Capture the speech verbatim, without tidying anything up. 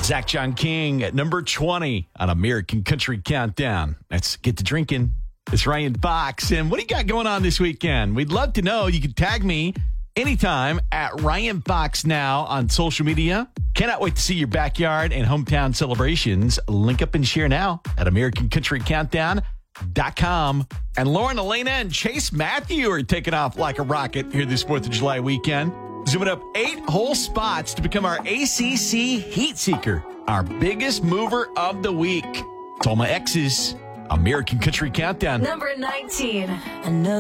Zach John King at number twenty on American Country Countdown. Let's get to drinking. It's Ryan Fox. And what do you got going on this weekend? We'd love to know. You can tag me anytime at Ryan Fox Now on social media. Cannot wait to see your backyard and hometown celebrations. Link up and share now at American Country Countdown dot com. And Lauren, Elena, and Chase Matthew are taking off like a rocket here this fourth of July weekend. Zooming up eight whole spots to become our A C C Heat Seeker, our biggest mover of the week. It's all my exes. American Country Countdown. Number nineteen. Another